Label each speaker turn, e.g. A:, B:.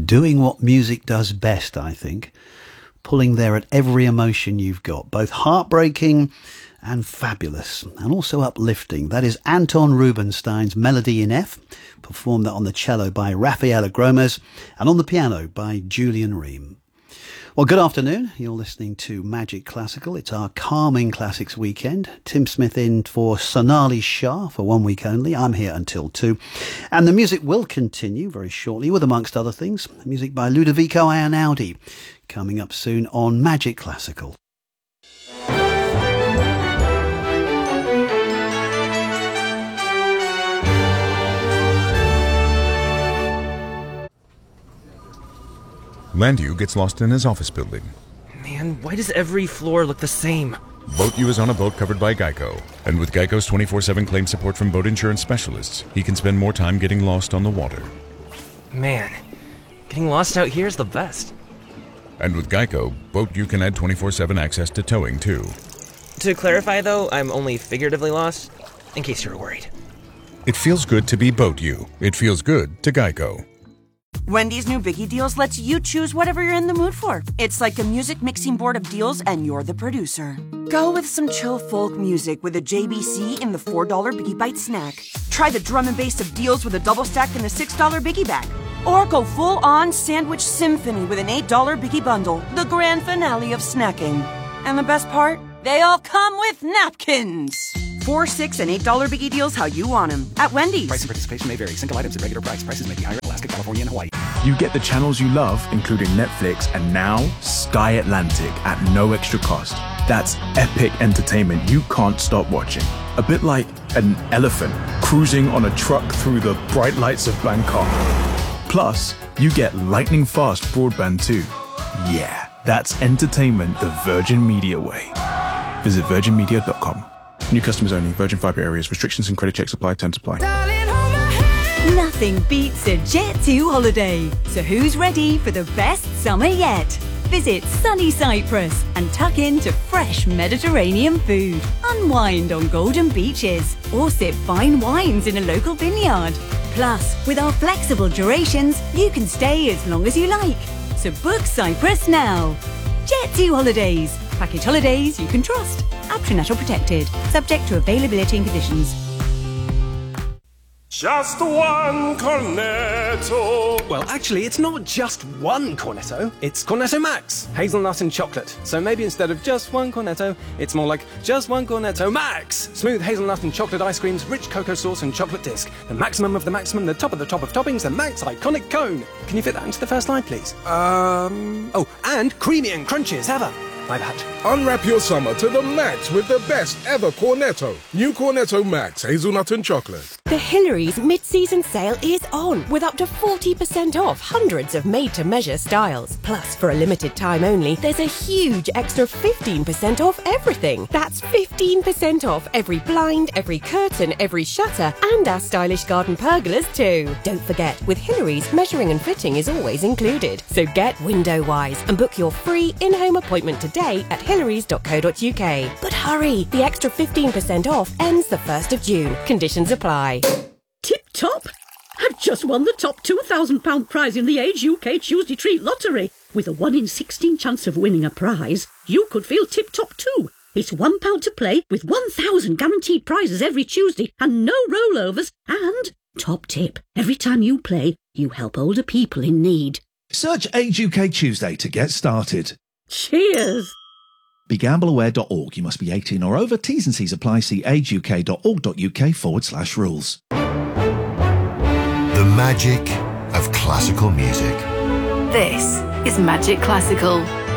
A: doing what music does best, I think. Pulling there at every emotion you've got, both heartbreaking and fabulous, and also uplifting. That is Anton Rubinstein's Melody in F, performed that on the cello by Rafael Agromes, and on the piano by Julian Ream. Well, good afternoon. You're listening to Magic Classical. It's our Calming Classics weekend. Tim Smith in for Sonali Shah for 1 week only. I'm here until 2. And the music will continue very shortly with, amongst other things, music by Ludovico Einaudi, coming up soon on Magic Classical.
B: Landu gets lost in his office building.
C: Man, why does every floor look the same?
B: Boat U is on a boat covered by Geico. And with Geico's 24/7 claim support from boat insurance specialists, he can spend more time getting lost on the water.
C: Man, getting lost out here is the best.
B: And with Geico, Boat U can add 24/7 access to towing, too.
C: To clarify, though, I'm only figuratively lost, in case you're worried.
B: It feels good to be Boat U. It feels good to Geico.
D: Wendy's new Biggie Deals lets you choose whatever you're in the mood for. It's like a music mixing board of deals, and you're the producer. Go with some chill folk music with a JBC in the $4 Biggie Bite snack. Try the drum and bass of deals with a double stack in the $6 Biggie bag. Or go full-on sandwich symphony with an $8 Biggie bundle, the grand finale of snacking. And the best part? They all come with napkins. $4, $6, and $8 Biggie Deals how you want them at Wendy's.
E: Price and participation may vary. Single items at regular price. Prices may be higher in Alaska, California, and Hawaii.
F: You get the channels you love, including Netflix and now Sky Atlantic at no extra cost. That's epic entertainment you can't stop watching. A bit like an elephant cruising on a truck through the bright lights of Bangkok. Plus, you get lightning fast broadband too. Yeah, that's entertainment the Virgin Media way. Visit virginmedia.com. New customers only. Virgin Fibre areas. Restrictions and credit checks apply. Terms apply.
G: Nothing beats a Jet2 holiday. So who's ready for the best summer yet? Visit sunny Cyprus and tuck into fresh Mediterranean food. Unwind on golden beaches or sip fine wines in a local vineyard. Plus, with our flexible durations, you can stay as long as you like. So book Cyprus now. Jet2 Holidays. Package holidays you can trust. Aptrinatural protected. Subject to availability and conditions.
H: Just one cornetto.
E: Well, actually, it's not just one cornetto. It's Cornetto Max, hazelnut and chocolate. So maybe instead of just one cornetto, it's more like just one cornetto max. Smooth hazelnut and chocolate ice creams, rich cocoa sauce and chocolate disc. The maximum of the maximum, the top of toppings, the Max iconic cone. Can you fit that into the first line, please? Oh, and creamy and crunchy as ever. My bad.
H: Unwrap your summer to the max with the best ever cornetto. New Cornetto Max, hazelnut and chocolate.
I: The Hillary's mid-season sale is on, with up to 40% off hundreds of made-to-measure styles. Plus, for a limited time only, there's a huge extra 15% off everything. That's 15% off every blind, every curtain, every shutter, and our stylish garden pergolas too. Don't forget, with Hillary's, measuring and fitting is always included. So get window-wise and book your free in-home appointment today at hillarys.co.uk. But hurry, the extra 15% off ends the 1st of June. Conditions apply.
J: Tip top! I've just won the top £2,000 prize in the Age UK Tuesday Treat Lottery. With a 1 in 16 chance of winning a prize, you could feel tip top too. It's £1 to play with 1,000 guaranteed prizes every Tuesday and no rollovers. And, top tip, every time you play, you help older people in need.
K: Search Age UK Tuesday to get started.
J: Cheers!
K: BeGambleAware.org. You must be 18 or over. T's and C's apply. See ageuk.org.uk/rules.
L: The magic of classical music.
M: This is Magic Classical.